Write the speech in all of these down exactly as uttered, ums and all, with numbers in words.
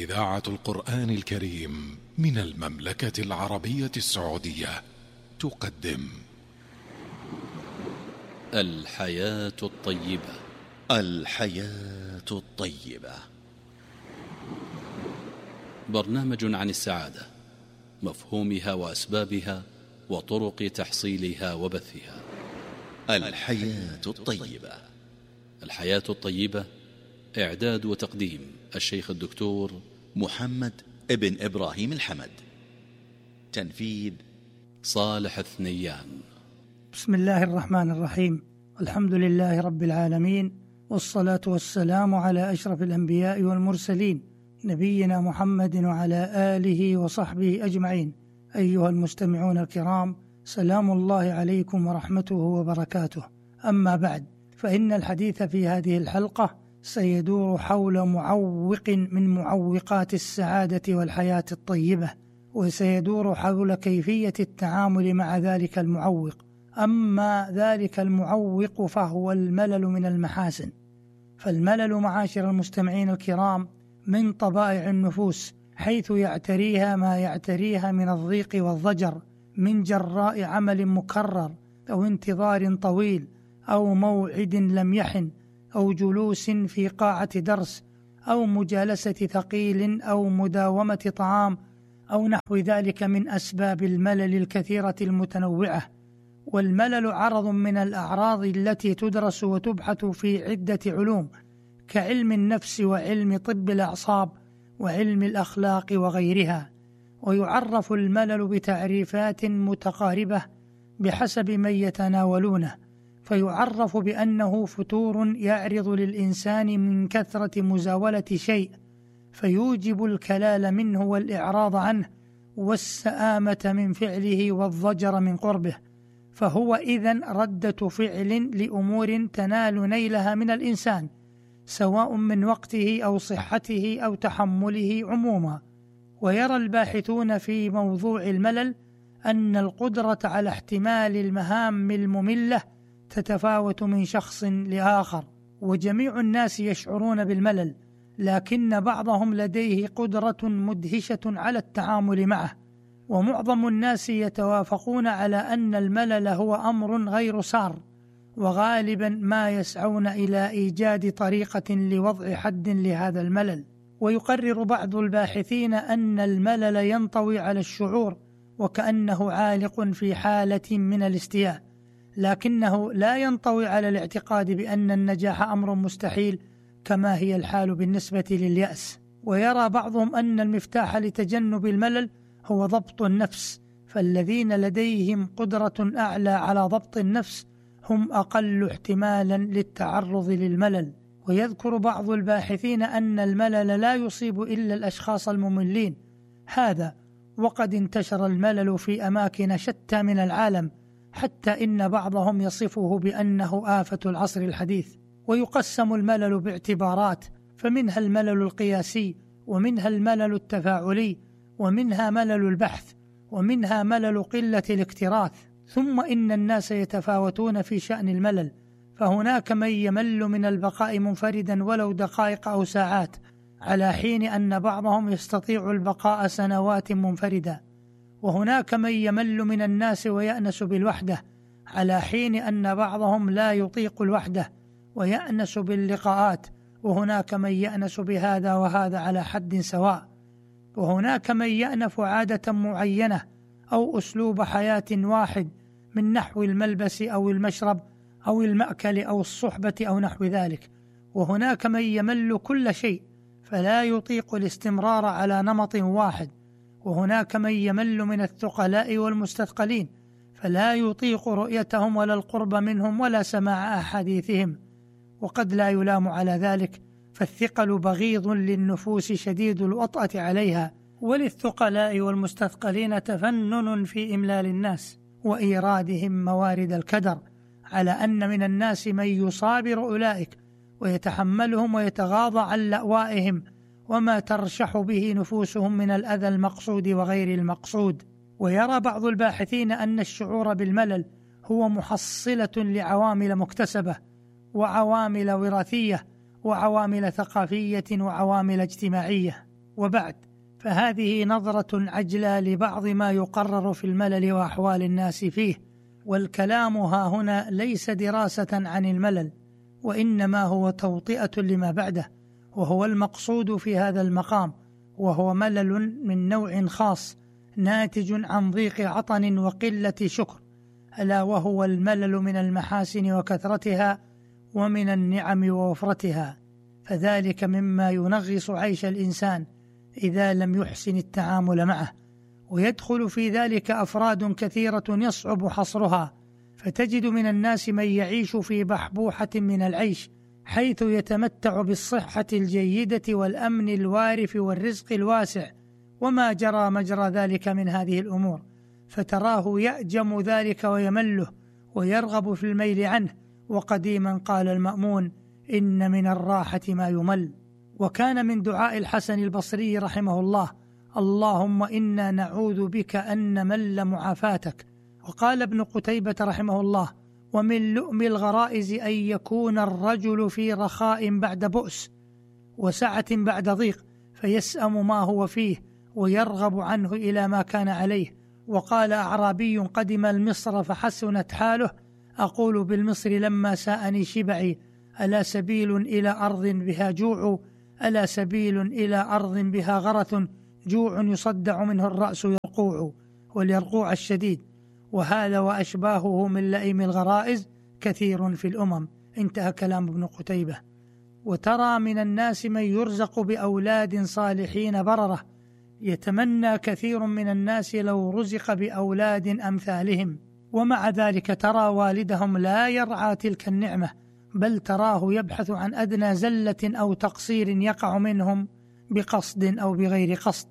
إذاعة القرآن الكريم من المملكة العربية السعودية تقدم الحياة الطيبة. الحياة الطيبة، برنامج عن السعادة، مفهومها وأسبابها وطرق تحصيلها وبثها. الحياة الطيبة. الحياة الطيبة، إعداد وتقديم الشيخ الدكتور محمد ابن إبراهيم الحمد، تنفيذ صالح الثنيان. بسم الله الرحمن الرحيم، الحمد لله رب العالمين، والصلاة والسلام على أشرف الأنبياء والمرسلين، نبينا محمد وعلى آله وصحبه أجمعين. أيها المستمعون الكرام، سلام الله عليكم ورحمته وبركاته. أما بعد، فإن الحديث في هذه الحلقة سيدور حول معوق من معوقات السعادة والحياة الطيبة، وسيدور حول كيفية التعامل مع ذلك المعوق. أما ذلك المعوق فهو الملل من المحاسن. فالملل معاشر المستمعين الكرام من طبائع النفوس، حيث يعتريها ما يعتريها من الضيق والضجر من جراء عمل مكرر أو انتظار طويل أو موعد لم يحن أو جلوس في قاعة درس أو مجالسة ثقيل أو مداومة طعام أو نحو ذلك من أسباب الملل الكثيرة المتنوعة. والملل عرض من الأعراض التي تدرس وتبحث في عدة علوم كعلم النفس وعلم طب الأعصاب وعلم الأخلاق وغيرها. ويعرف الملل بتعريفات متقاربة بحسب من يتناولونه، فيعرف بأنه فتور يعرض للإنسان من كثرة مزاولة شيء فيوجب الكلال منه والإعراض عنه والسآمة من فعله والضجر من قربه، فهو إذن ردة فعل لأمور تنال نيلها من الإنسان، سواء من وقته أو صحته أو تحمله عموما. ويرى الباحثون في موضوع الملل أن القدرة على احتمال المهام المملة تتفاوت من شخص لآخر، وجميع الناس يشعرون بالملل، لكن بعضهم لديه قدرة مدهشة على التعامل معه. ومعظم الناس يتوافقون على أن الملل هو أمر غير سار، وغالبا ما يسعون إلى إيجاد طريقة لوضع حد لهذا الملل. ويقرر بعض الباحثين أن الملل ينطوي على الشعور وكأنه عالق في حالة من الاستياء، لكنه لا ينطوي على الاعتقاد بأن النجاح أمر مستحيل كما هي الحال بالنسبة لليأس. ويرى بعضهم أن المفتاح لتجنب الملل هو ضبط النفس، فالذين لديهم قدرة أعلى على ضبط النفس هم أقل احتمالا للتعرض للملل. ويذكر بعض الباحثين أن الملل لا يصيب إلا الأشخاص المملين، هذا وقد انتشر الملل في أماكن شتى من العالم، حتى إن بعضهم يصفه بأنه آفة العصر الحديث. ويقسم الملل باعتبارات، فمنها الملل القياسي، ومنها الملل التفاعلي، ومنها ملل البحث، ومنها ملل قلة الاكتراث. ثم إن الناس يتفاوتون في شأن الملل، فهناك من يمل من البقاء منفردا ولو دقائق أو ساعات، على حين أن بعضهم يستطيع البقاء سنوات منفردا. وهناك من يمل من الناس ويأنس بالوحدة، على حين أن بعضهم لا يطيق الوحدة ويأنس باللقاءات. وهناك من يأنس بهذا وهذا على حد سواء. وهناك من يأنف عادة معينة أو أسلوب حياة واحد، من نحو الملبس أو المشرب أو المأكل أو الصحبة أو نحو ذلك. وهناك من يمل كل شيء فلا يطيق الاستمرار على نمط واحد. وهناك من يمل من الثقلاء والمستثقلين فلا يطيق رؤيتهم ولا القرب منهم ولا سماع أحاديثهم. وقد لا يلام على ذلك، فالثقل بغيض للنفوس شديد الوطأة عليها، وللثقلاء والمستثقلين تفنن في إملال الناس وإيرادهم موارد الكدر، على أن من الناس من يصابر أولئك ويتحملهم ويتغاضى عن لأوائهم وما ترشح به نفوسهم من الأذى المقصود وغير المقصود. ويرى بعض الباحثين أن الشعور بالملل هو محصلة لعوامل مكتسبة وعوامل وراثية وعوامل ثقافية وعوامل اجتماعية. وبعد، فهذه نظرة عجلة لبعض ما يقرر في الملل وأحوال الناس فيه، والكلام ها هنا ليس دراسة عن الملل، وإنما هو توطئة لما بعده، وهو المقصود في هذا المقام، وهو ملل من نوع خاص ناتج عن ضيق عطن وقلة شكر، ألا وهو الملل من المحاسن وكثرتها ومن النعم ووفرتها، فذلك مما ينغص عيش الإنسان إذا لم يحسن التعامل معه، ويدخل في ذلك أفراد كثيرة يصعب حصرها، فتجد من الناس من يعيش في بحبوحة من العيش، حيث يتمتع بالصحة الجيدة والأمن الوارف والرزق الواسع، وما جرى مجرى ذلك من هذه الأمور، فتراه يأجم ذلك ويمله ويرغب في الميل عنه. وقديما قال المأمون: إن من الراحة ما يمل. وكان من دعاء الحسن البصري رحمه الله: اللهم إنا نعوذ بك أن نمل معافاتك. وقال ابن قتيبة رحمه الله: ومن لؤم الغرائز أن يكون الرجل في رخاء بعد بؤس، وسعة بعد ضيق، فيسأم ما هو فيه ويرغب عنه إلى ما كان عليه. وقال أعرابي قدم المصر فحسنت حاله: أقول بالمصر لما ساءني شبعي، ألا سبيل إلى أرض بها جوع، ألا سبيل إلى أرض بها غرث، جوع يصدع منه الرأس يرقوع، واليرقوع الشديد. وهذا وأشباهه من لئيم الغرائز كثير في الأمم. انتهى كلام ابن قتيبة. وترى من الناس من يرزق بأولاد صالحين بررة، يتمنى كثير من الناس لو رزق بأولاد أمثالهم، ومع ذلك ترى والدهم لا يرعى تلك النعمة، بل تراه يبحث عن أدنى زلة أو تقصير يقع منهم بقصد أو بغير قصد.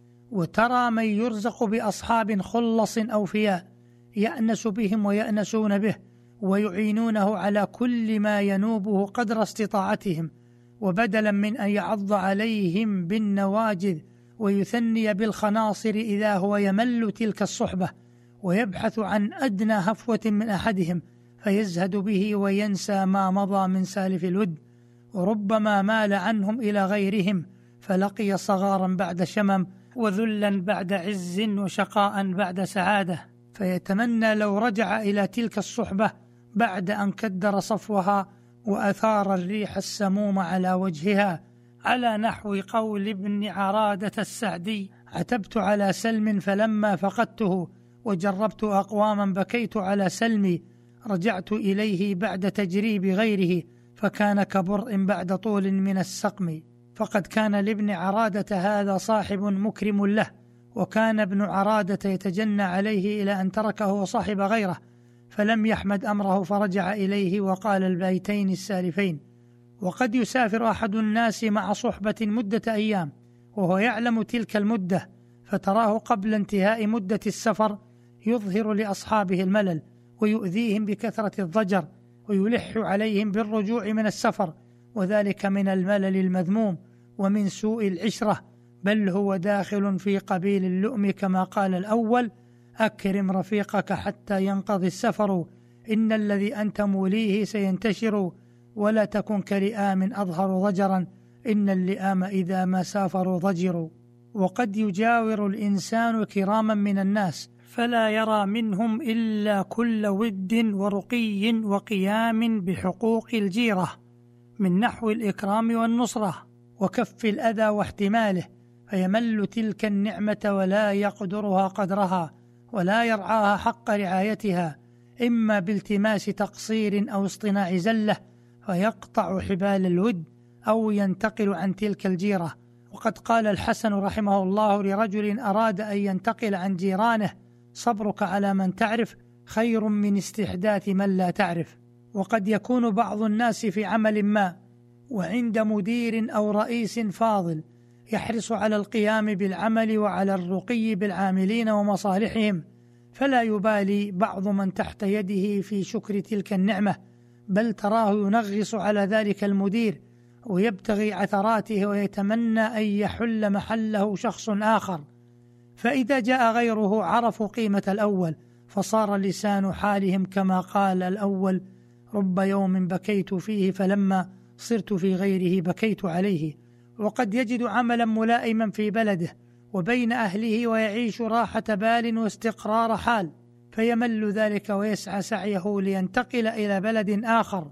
وترى من يرزق بأصحاب خلص أوفياء، يأنس بهم ويأنسون به، ويعينونه على كل ما ينوبه قدر استطاعتهم، وبدلا من أن يعض عليهم بالنواجذ ويثني بالخناصر إذا هو يمل تلك الصحبة، ويبحث عن أدنى هفوة من أحدهم فيزهد به وينسى ما مضى من سالف الود، وربما مال عنهم إلى غيرهم فلقي صغارا بعد شمم، وذلا بعد عز، وشقاء بعد سعادة، فيتمنى لو رجع إلى تلك الصحبة بعد أن كدر صفوها وأثار الريح السموم على وجهها، على نحو قول ابن عرادة السعدي: عتبت على سلم فلما فقدته، وجربت أقواما بكيت على سلمي، رجعت إليه بعد تجريب غيره، فكان كبرء بعد طول من السقم. فقد كان لابن عرادة هذا صاحب مكرم له، وكان ابن عرادة يتجنى عليه إلى أن تركه وصاحب غيره، فلم يحمد أمره فرجع إليه وقال البيتين السالفين. وقد يسافر أحد الناس مع صحبة مدة أيام وهو يعلم تلك المدة، فتراه قبل انتهاء مدة السفر يظهر لأصحابه الملل، ويؤذيهم بكثرة الضجر، ويلح عليهم بالرجوع من السفر، وذلك من الملل المذموم ومن سوء العشرة، بل هو داخل في قبيل اللؤم، كما قال الأول: أكرم رفيقك حتى ينقضي السفر، إن الذي أنت موليه سينتشر، ولا تكن كلئام أظهر ضجرا، إن اللئام إذا ما سافروا ضجروا. وقد يجاور الإنسان كراما من الناس فلا يرى منهم إلا كل ود ورقي وقيام بحقوق الجيرة، من نحو الإكرام والنصرة وكف الأذى واحتماله، فيمل تلك النعمة ولا يقدرها قدرها، ولا يرعاها حق رعايتها، إما بالتماس تقصير أو اصطناع زلة فيقطع حبال الود، أو ينتقل عن تلك الجيرة. وقد قال الحسن رحمه الله لرجل أراد أن ينتقل عن جيرانه: صبرك على من تعرف خير من استحداث من لا تعرف. وقد يكون بعض الناس في عمل ما وعند مدير أو رئيس فاضل يحرص على القيام بالعمل وعلى الرقي بالعاملين ومصالحهم، فلا يبالي بعض من تحت يده في شكر تلك النعمة، بل تراه ينغص على ذلك المدير ويبتغي عثراته، ويتمنى أن يحل محله شخص آخر، فإذا جاء غيره عرفوا قيمة الأول، فصار لسان حالهم كما قال الأول: رب يوم بكيت فيه فلما صرت في غيره بكيت عليه. وقد يجد عملا ملائما في بلده وبين أهله ويعيش راحة بال واستقرار حال، فيمل ذلك ويسعى سعيه لينتقل إلى بلد آخر،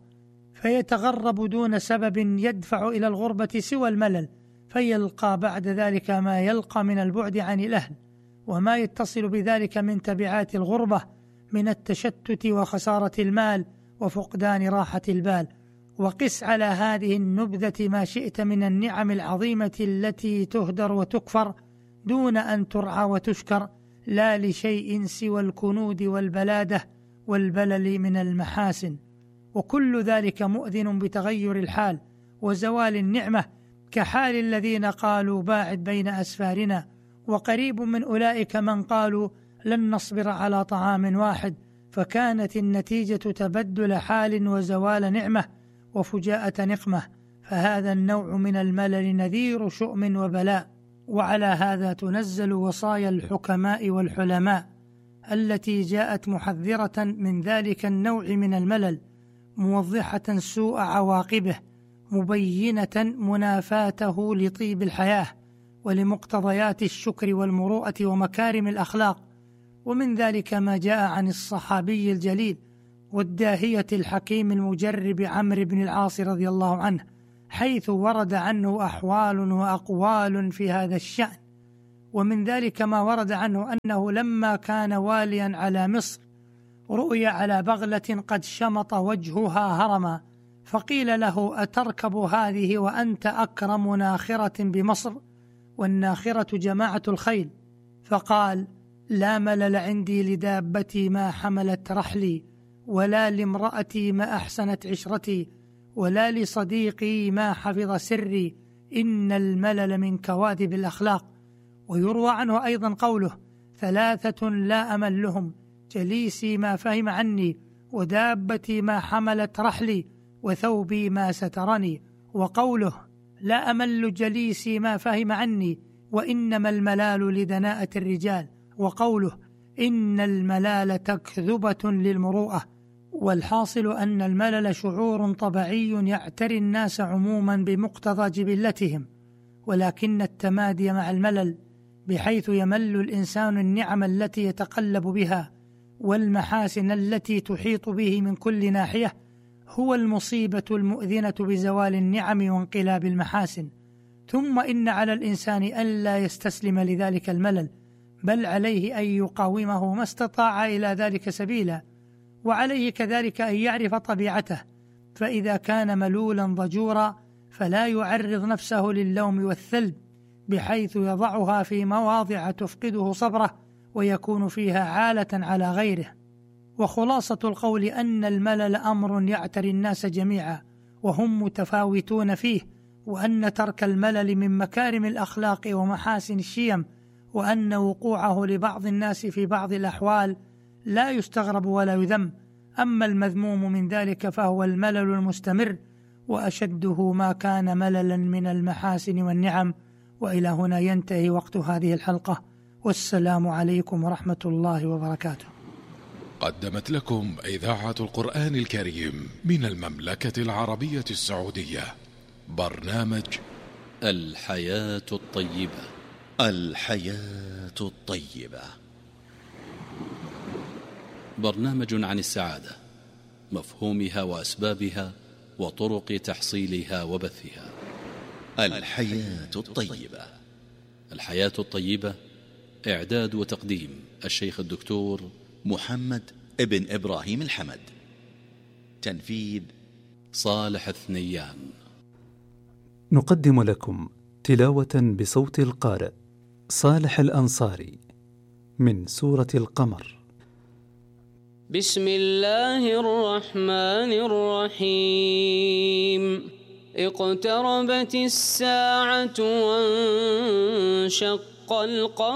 فيتغرب دون سبب يدفع إلى الغربة سوى الملل، فيلقى بعد ذلك ما يلقى من البعد عن الأهل وما يتصل بذلك من تبعات الغربة من التشتت وخسارة المال وفقدان راحة البال. وقس على هذه النبذة ما شئت من النعم العظيمة التي تهدر وتكفر دون أن ترعى وتشكر، لا لشيء سوى الكنود والبلادة والبلل من المحاسن، وكل ذلك مؤذن بتغير الحال وزوال النعمة، كحال الذين قالوا باعد بين أسفارنا، وقريب من أولئك من قالوا لن نصبر على طعام واحد، فكانت النتيجة تبدل حال وزوال نعمة وفجاءة نقمة. فهذا النوع من الملل نذير شؤم وبلاء. وعلى هذا تنزل وصايا الحكماء والحلماء التي جاءت محذرة من ذلك النوع من الملل، موضحة سوء عواقبه، مبينة منافاته لطيب الحياة ولمقتضيات الشكر والمروءة ومكارم الأخلاق. ومن ذلك ما جاء عن الصحابي الجليل والداهية الحكيم المجرب عمرو بن العاص رضي الله عنه، حيث ورد عنه أحوال وأقوال في هذا الشأن. ومن ذلك ما ورد عنه أنه لما كان واليا على مصر رؤي على بغلة قد شمط وجهها هرما، فقيل له أتركب هذه وأنت أكرم ناخرة بمصر؟ والناخرة جماعة الخيل. فقال لا ملل عندي لدابتي ما حملت رحلي، ولا لامرأتي ما أحسنت عشرتي، ولا لصديقي ما حفظ سري، إن الملل من كواذب الأخلاق. ويروى عنه أيضا قوله ثلاثة لا أملهم، جليسي ما فهم عني، ودابتي ما حملت رحلي، وثوبي ما سترني. وقوله لا أمل جليسي ما فهم عني، وإنما الملال لدناءة الرجال. وقوله إن الملال تكذبة للمروءة. والحاصل أن الملل شعور طبيعي يعتري الناس عموما بمقتضى جبلتهم، ولكن التمادي مع الملل بحيث يمل الإنسان النعم التي يتقلب بها والمحاسن التي تحيط به من كل ناحية هو المصيبة المؤذنة بزوال النعم وانقلاب المحاسن. ثم إن على الإنسان ألا يستسلم لذلك الملل، بل عليه أن يقاومه ما استطاع إلى ذلك سبيلا، وعليه كذلك أن يعرف طبيعته، فإذا كان ملولا ضجورا فلا يعرض نفسه للوم والثلب بحيث يضعها في مواضع تفقده صبره ويكون فيها عالة على غيره. وخلاصة القول أن الملل أمر يعتري الناس جميعا وهم متفاوتون فيه، وأن ترك الملل من مكارم الأخلاق ومحاسن الشيم، وأن وقوعه لبعض الناس في بعض الأحوال لا يستغرب ولا يذم. أما المذموم من ذلك فهو الملل المستمر، وأشده ما كان مللا من المحاسن والنعم. وإلى هنا ينتهي وقت هذه الحلقة، والسلام عليكم ورحمة الله وبركاته. قدمت لكم إذاعة القرآن الكريم من المملكة العربية السعودية برنامج الحياة الطيبة. الحياة الطيبة، برنامج عن السعادة، مفهومها وأسبابها وطرق تحصيلها وبثها. الحياة الطيبة. الحياة الطيبة، إعداد وتقديم الشيخ الدكتور محمد ابن إبراهيم الحمد. تنفيذ صالح الثنيان. نقدم لكم تلاوة بصوت القارئ صالح الأنصاري من سورة القمر. بسم الله الرحمن الرحيم. اقتربت الساعة وانشق القمر